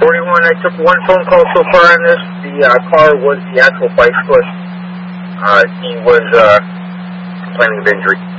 41, I took one phone call so far on this. The car was the actual bicyclist. He was complaining of injury.